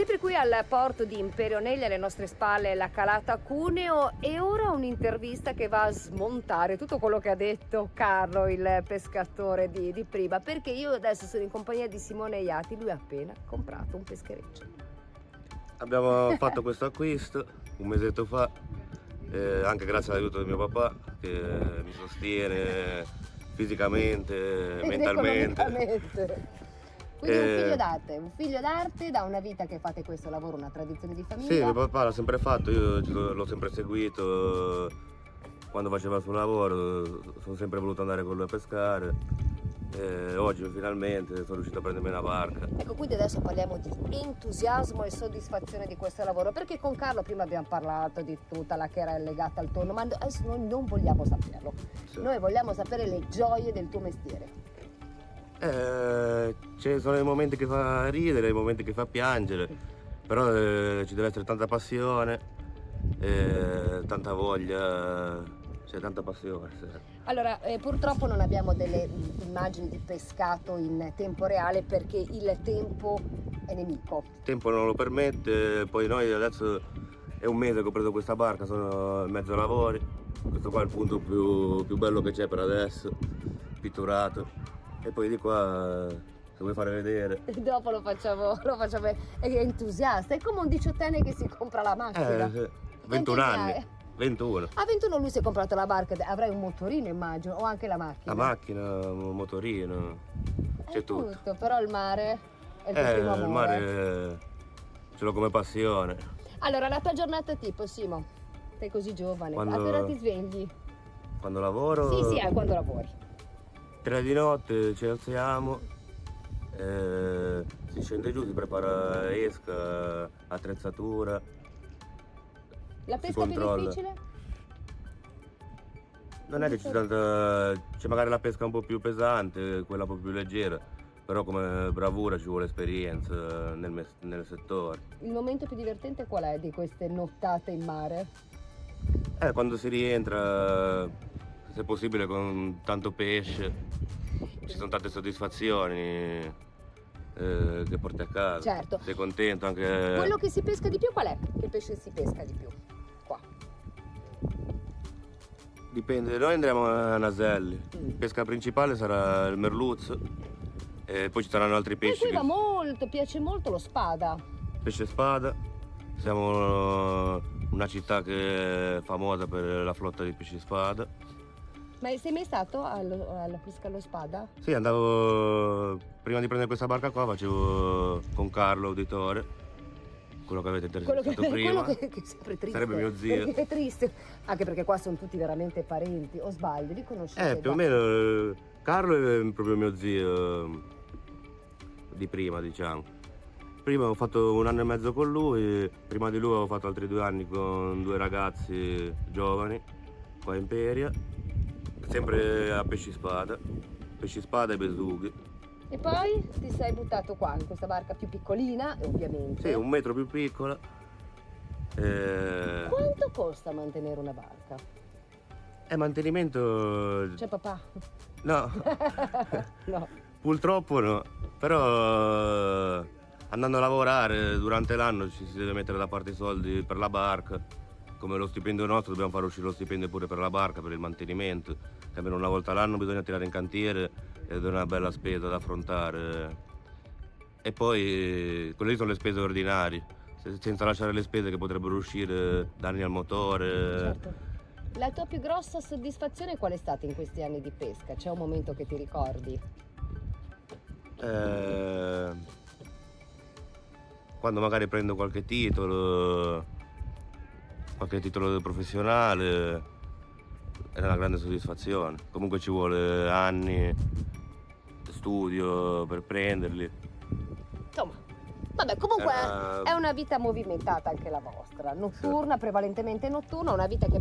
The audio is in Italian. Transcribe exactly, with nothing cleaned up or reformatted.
Sempre qui al porto di Imperio Negli, alle nostre spalle la calata Cuneo, e ora un'intervista che va a smontare tutto quello che ha detto Carlo, il pescatore di, di prima, perché io adesso sono in compagnia di Simone Iati, lui ha appena comprato un peschereccio. Abbiamo fatto questo acquisto un mesetto fa, eh, anche grazie all'aiuto di mio papà che mi sostiene fisicamente, Ed mentalmente. economicamente. Quindi Eh, un figlio d'arte, un figlio d'arte, da una vita che fate questo lavoro, una tradizione di famiglia. Sì, mio papà l'ha sempre fatto, io ci sono- l'ho sempre seguito, quando faceva il suo lavoro sono sempre voluto andare con lui a pescare, e oggi finalmente sono riuscito a prendermi una barca. Ecco, quindi adesso parliamo di entusiasmo e soddisfazione di questo lavoro, perché con Carlo prima abbiamo parlato di tutta la che era legata al tonno, ma adesso noi non vogliamo saperlo. Sì. Noi vogliamo sapere le gioie del tuo mestiere. Eh, ci sono i momenti che fa ridere, i momenti che fa piangere, però eh, ci deve essere tanta passione, eh, tanta voglia, c'è tanta passione. Sì. Allora, eh, purtroppo non abbiamo delle mh, immagini di pescato in tempo reale perché il tempo è nemico. Il tempo non lo permette, poi noi adesso è un mese che ho preso questa barca, sono in mezzo ai lavori, questo qua è il punto più, più bello che c'è per adesso, pitturato. E poi di qua, se vuoi fare vedere. Dopo lo facciamo, lo facciamo, è entusiasta, è come un diciottenne che si compra la macchina. Eh, sì. ventuno anni, ventuno. A ventuno lui si è comprato la barca, avrai un motorino immagino, o anche la macchina. La macchina, un motorino, c'è È tutto. tutto, però il mare è il tuo Eh, primo amore. il mare ce l'ho come passione. Allora, la tua giornata tipo, Simo, sei così giovane, Quando- a che ora ti svegli? Quando lavoro, Sì, sì, a quando lavori. tre di notte ci alziamo, eh, si scende giù, si prepara esca, attrezzatura. La Si pesca più controlla. difficile? Non è che c'è tanta, c'è magari la pesca un po' più pesante, quella un po' più leggera, però come bravura ci vuole esperienza nel, mes- nel settore. Il momento più divertente qual è di queste nottate in mare? Eh, quando si rientra, se possibile con tanto pesce, ci sono tante soddisfazioni eh, che porti a casa. Certo. Sei contento anche. Quello che si pesca di più qual è? Che pesce si pesca di più? Qua. Dipende, noi andremo a Naselli. Mm. Pesca principale sarà il merluzzo, e poi ci saranno altri E pesci. qui va che- molto, piace molto lo spada. Pesce spada. Siamo una città che è famosa per la flotta di pesci spada. Ma sei mai stato allo- alla pesca allo spada? Sì, andavo, prima di prendere questa barca qua facevo con Carlo Uditore, quello che avete Quello che, intervistato prima. quello che, che è sempre triste. Sarebbe mio zio. Perché è triste, anche perché qua sono tutti veramente parenti, o sbaglio, li conoscete? Eh, più o da- meno eh, Carlo è proprio mio zio eh, di prima, diciamo. Prima ho fatto un anno e mezzo con lui, prima di lui ho fatto altri due anni con due ragazzi giovani qua a Imperia, sempre a pesci spada, pesci spada e besughi. E poi ti sei buttato qua, in questa barca più piccolina, ovviamente. Sì, un metro più piccola. Eh, Quanto costa mantenere una barca? e mantenimento. C'è papà? No, No. purtroppo no. Però eh, andando a lavorare durante l'anno ci si deve mettere da parte i soldi per la barca. Come lo stipendio nostro dobbiamo fare uscire lo stipendio pure per la barca, per il mantenimento. Che almeno una volta all'anno bisogna tirare in cantiere ed è una bella spesa da affrontare. E poi quelle lì sono le spese ordinarie, se- senza lasciare le spese che potrebbero uscire, danni al motore. Certo. La tua più grossa soddisfazione qual è stata in questi anni di pesca? C'è un momento che ti ricordi? Eh, quando magari prendo qualche titolo, qualche titolo professionale, è una grande soddisfazione. Comunque ci vuole anni di studio per prenderli. Insomma, vabbè, comunque Eh, è una vita movimentata anche la vostra, notturna, prevalentemente notturna, una vita che